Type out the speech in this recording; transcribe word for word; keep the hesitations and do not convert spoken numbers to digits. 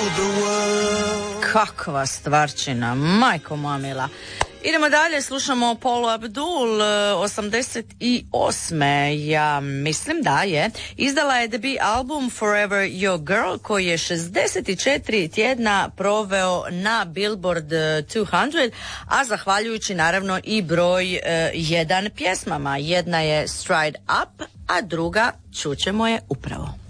the world. Kakva stvarčina, majko moja mila. Idemo dalje, slušamo Paula Abdul, osamdeset osme ja mislim da je. Izdala je debut album Forever Your Girl koji je šezdeset četiri tjedna proveo na Billboard dvjesto, a zahvaljujući naravno i broj uh, jedan pjesmama. Jedna je Stride Up, a druga čućemo je upravo.